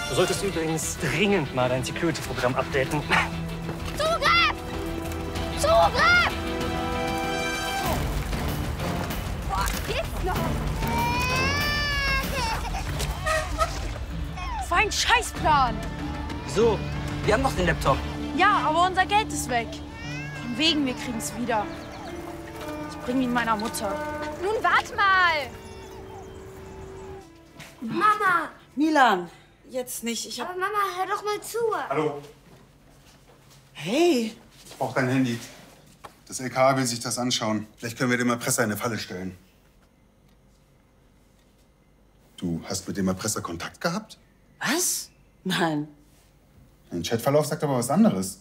Du solltest übrigens dringend mal dein Security-Programm updaten. Zugriff! Zugriff! Boah, geht's noch? Das war ein Scheißplan. Wieso? Wir haben doch den Laptop. Ja, aber unser Geld ist weg. Von wegen, wir kriegen's wieder. Ich bring ihn meiner Mutter. Nun wart mal! Mama! Milan, jetzt nicht. Aber Mama, hör doch mal zu. Hallo, Hey, ich brauche dein Handy. Das LKA will sich das anschauen. Vielleicht können wir dem Erpresser in eine Falle stellen. Du hast mit dem Erpresser Kontakt gehabt? was? Nein. Dein Chatverlauf sagt aber was anderes.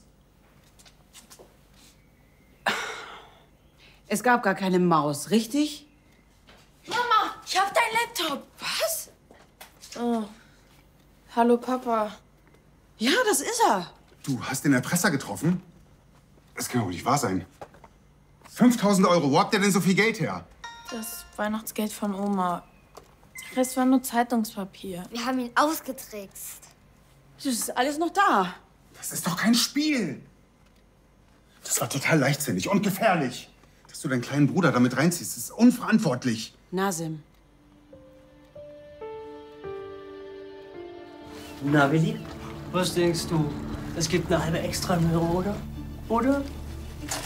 Es gab gar keine Maus, richtig? Mama, ich hab deinen Laptop. Was? Oh. Hallo, Papa. Ja, das ist er. Du hast den Erpresser getroffen? Das kann doch nicht wahr sein. 5.000 Euro, wo habt ihr denn so viel Geld her? Das Weihnachtsgeld von Oma. Der Rest war nur Zeitungspapier. Wir haben ihn ausgetrickst. Das ist alles noch da. Das ist doch kein Spiel. Das war total leichtsinnig und gefährlich. Dass du deinen kleinen Bruder damit reinziehst, ist unverantwortlich. Nasim, Na, Willi? Was denkst du? Es gibt eine halbe Extramöhre, oder? Oder?